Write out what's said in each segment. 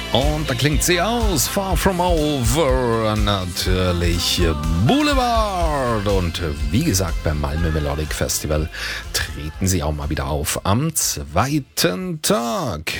Und da klingt sie aus, Far From Over, natürlich Boulevard. Und wie gesagt, beim Malmö Melodic Festival treten sie auch mal wieder auf am zweiten Tag.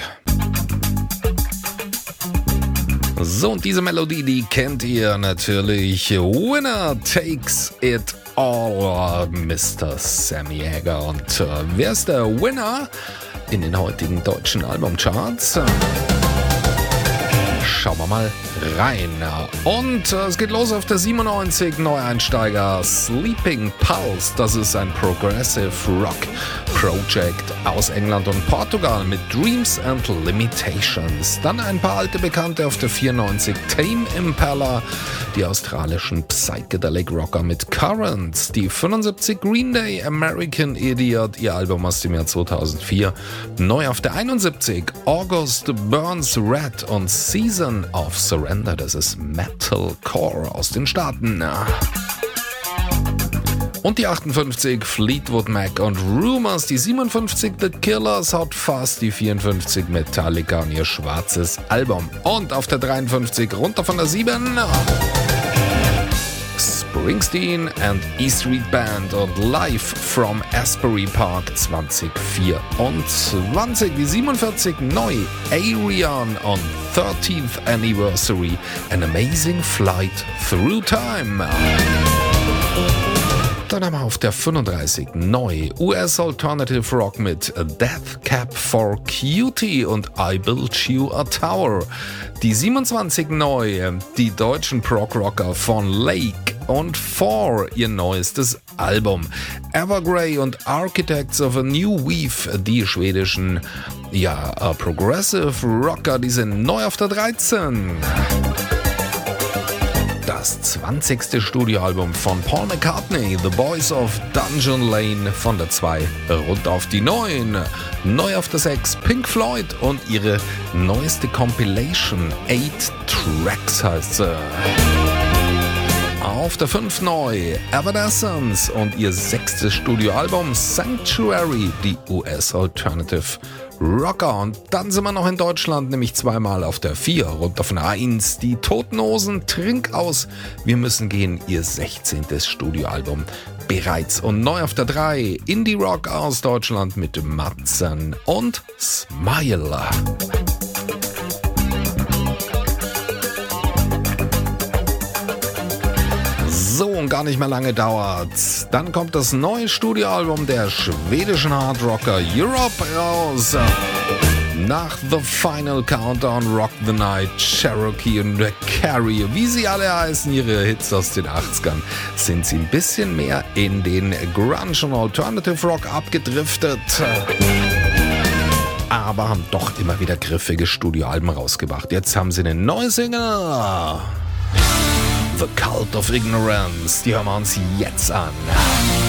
So, und diese Melodie, die kennt ihr natürlich. Winner Takes It All, Mr. Sammy Hagar. Und wer ist der Winner in den heutigen deutschen Albumcharts? Schauen wir mal rein. Und es geht los auf der 97, Neueinsteiger Sleeping Pulse. Das ist ein Progressive Rock Project aus England und Portugal mit Dreams and Limitations. Dann ein paar alte Bekannte auf der 94, Tame Impala, die australischen Psychedelic Rocker mit Currents. Die 75, Green Day, American Idiot, ihr Album aus dem Jahr 2004. Neu auf der 71, August Burns Red und Season of Surrender. Das ist Metalcore aus den Staaten. Und die 58, Fleetwood Mac und Rumours. Die 57, The Killers, Hot Fuzz. Die 54, Metallica und ihr schwarzes Album. Und auf der 53, runter von der 7, Springsteen and E Street Band und Live from Asbury Park 2024. Die 47, neu, Arion on 13th Anniversary, An Amazing Flight Through Time. Dann haben wir auf der 35 neu US Alternative Rock mit Death Cab for Cutie und I Built You a Tower. Die 27 neu, die deutschen Prog-Rocker von Lake und For, ihr neuestes Album. Evergrey und Architects of a New Weave, die schwedischen Progressive Rocker, die sind neu auf der 13. Das 20. Studioalbum von Paul McCartney, The Boys of Dungeon Lane, von der 2 runter auf die 9. Neu auf der 6, Pink Floyd und ihre neueste Compilation, 8 Tracks heißt sie. Auf der 5 neu, Evanescence und ihr 6. Studioalbum Sanctuary, die US Alternative Rocker. Und dann sind wir noch in Deutschland, nämlich zweimal auf der 4, runter von der 1, die Toten Hosen, Trink aus, wir müssen gehen, ihr 16. Studioalbum bereits. Und neu auf der 3, Indie Rock aus Deutschland mit Matzen und Smile. So, und gar nicht mehr lange dauert's. Dann kommt das neue Studioalbum der schwedischen Hardrocker Europe raus. Nach The Final Countdown, Rock the Night, Cherokee und The Carrier, wie sie alle heißen, ihre Hits aus den 80ern, sind sie ein bisschen mehr in den Grunge und Alternative Rock abgedriftet. Aber haben doch immer wieder griffige Studioalben rausgebracht. Jetzt haben sie eine neue Single. The Cult of Ignorance, die hören wir uns jetzt an.